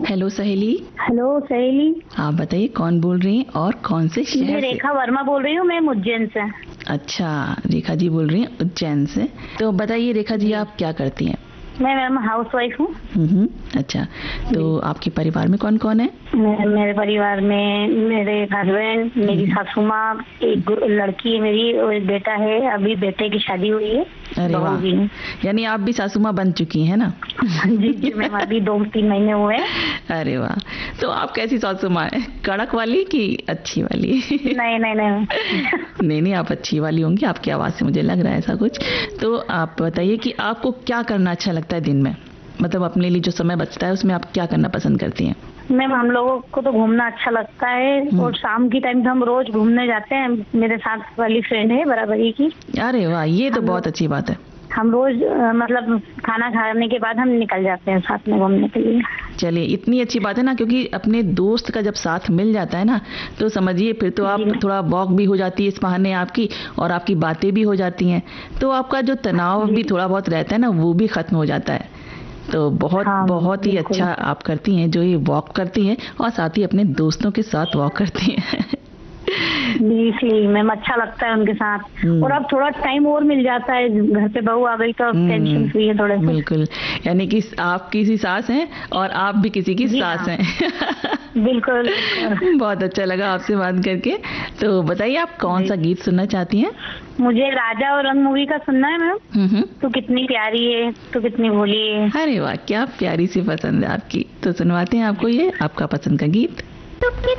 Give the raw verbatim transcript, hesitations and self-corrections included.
Hello सहेली। Hello सहेली। आप बताइए कौन बोल रही हैं और कौन से शहर से? मैं रेखा वर्मा बोल रही हूँ, मैं उज्जैन से। अच्छा, रेखा जी बोल रही हैं उज्जैन से। तो बताइए रेखा जी, आप क्या करती हैं? मैं मैम हाउस वाइफ हूँ। हम्म, अच्छा। तो आपके परिवार में कौन कौन है? मेरे परिवार में मेरे हस्बैंड, मेरी सासू माँ, एक लड़की है मेरी और एक बेटा है। अभी बेटे की शादी हुई है। अरे वाह, यानी आप भी सासू माँ बन चुकी हैं ना? जी जी मैम, अभी दो तीन महीने हुए। अरे वाह, तो आप कैसी सासू माँ है? कड़क वाली कि अच्छी वाली? नहीं नहीं नहीं नहीं नहीं, आप अच्छी वाली होंगी, आपकी आवाज से मुझे लग रहा है ऐसा कुछ। तो आप बताइए कि आपको क्या करना अच्छा लगता है दिन में, मतलब अपने लिए जो समय बचता है उसमें आप क्या करना पसंद करती हैं? मैम हम लोगों को तो घूमना अच्छा लगता है और शाम की टाइम तो हम रोज घूमने जाते हैं। मेरे साथ वाली फ्रेंड है बराबरी की। अरे वाह, ये तो बहुत अच्छी बात है। हम रोज मतलब खाना खाने के बाद हम निकल जाते हैं साथ में घूमने के लिए। चलिए, इतनी अच्छी बात है ना, क्योंकि अपने दोस्त का जब साथ मिल जाता है ना, तो समझिए फिर तो आप थोड़ा वॉक भी हो जाती है इस बहाने आपकी, और आपकी बातें भी हो जाती हैं, तो आपका जो तनाव भी थोड़ा बहुत रहता है ना वो भी खत्म हो जाता है। तो बहुत हाँ, बहुत ही अच्छा आप करती हैं जो ये वॉक करती हैं और साथ ही अपने दोस्तों के साथ वॉक करती हैं। इसलिए मैम अच्छा लगता है उनके साथ। और अब थोड़ा टाइम और मिल जाता है, घर पे बहू आ गई तो अब टेंशन फ्री है थोड़े से। बिल्कुल, यानी कि आप किसी सास हैं और आप भी किसी की सास हाँ। हैं। बिल्कुल। बहुत अच्छा लगा आपसे बात करके। तो बताइए आप कौन सा गीत सुनना चाहती हैं? मुझे राजा और रंग मूवी का सुनना है मैम। तू कितनी प्यारी है, तू कितनी भोली है। अरे वाह, क्या प्यारी सी पसंद है आपकी। तो सुनवाते हैं आपको ये आपका पसंद का गीत।